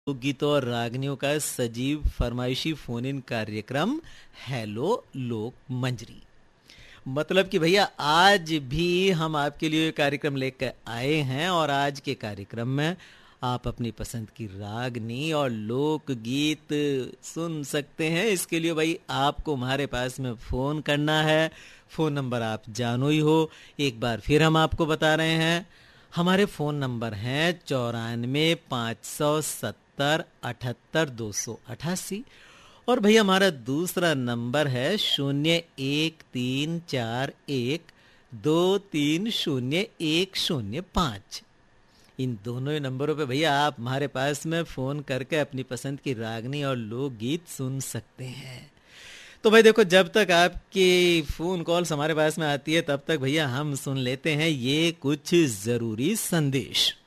गीतों और रागनियों का सजीव फरमाइशी फोन इन कार्यक्रम हेलो लोक मंजरी। मतलब कि भैया आज भी हम आपके लिए ये कार्यक्रम लेकर आए हैं और आज के कार्यक्रम में आप अपनी पसंद की रागनी और लोक गीत सुन सकते हैं। इसके लिए भाई आपको हमारे पास में फ़ोन करना है। फ़ोन नंबर आप जानो ही हो, एक बार फिर हम आपको बता रहे हैं। हमारे फ़ोन नंबर हैं 94 570 78 288 और भैया हमारा दूसरा नंबर है 0134123015। इन दोनों ही नंबरों पे भैया आप हमारे पास में फ़ोन करके अपनी पसंद की रागनी और लोकगीत सुन सकते हैं। तो भाई देखो, जब तक आपकी फ़ोन कॉल्स हमारे पास में आती है तब तक भैया हम सुन लेते हैं ये कुछ ज़रूरी संदेश।